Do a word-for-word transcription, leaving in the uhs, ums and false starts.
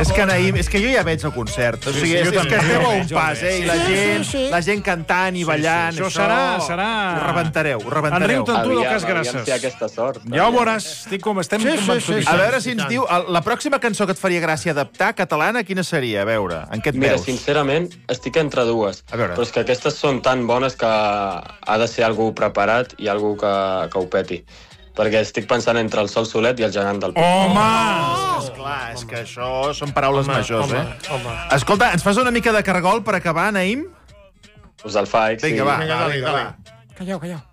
És que, Naïm, és que jo ja veig el concert. O sigui, és, és que esteu a un pas, eh? I la gent, la gent cantant i ballant. Això serà... serà... Ho rebentareu, ho rebentareu. Enriu Tantú del Cas Aviam, Grasses. aviam si aquesta sort. Ja ho veuràs. Estic com estem convençuts. A veure si ens diu... La pròxima cançó que et faria gràcia adaptar, catalana, quina seria? A veure, en què et Mira, veus? sincerament, estic entre dues. A veure. Però és que aquestes són tan bones que ha de ser algú preparat i algú que, que ho peti. Perquè estic pensant entre el Sol Solet i el gegant del Pi. Home! Esclar, és que això són paraules Home, majors, home, eh? home. Escolta, ens fas una mica de cargol per acabar, Naïm? Us el faig, sí. Vinga, va, Vinga, va, dale, vinga, dale. va. Calleu, calleu.